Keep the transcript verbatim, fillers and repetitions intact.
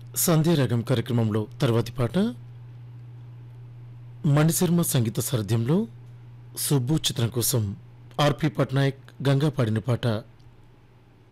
సంధ్యారాగం కార్యక్రమంలో తర్వాతి పాట మణిశర్మ సంగీత సారథ్యంలో సుబ్బు చిత్రం కోసం ఆర్పి పట్నాయక్ గంగా పాడిన పాట.